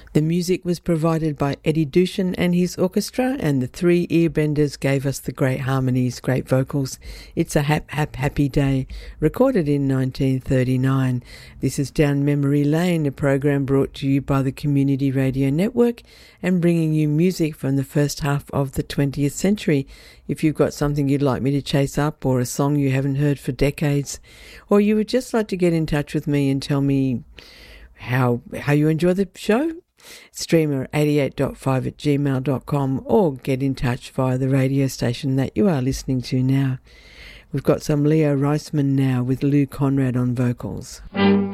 The music was provided by Eddie Dushan and his orchestra, and the three earbenders gave us the great harmonies, great vocals. It's a happy day, recorded in 1939. This is Down Memory Lane, a program brought to you by the Community Radio Network and bringing you music from the first half of the 20th century. If you've got something you'd like me to chase up, or a song you haven't heard for decades, or you would just like to get in touch with me and tell me how you enjoy the show, streamer88.5@gmail.com, or get in touch via the radio station that you are listening to now. We've got some Leo Reisman now with Lou Conrad on vocals.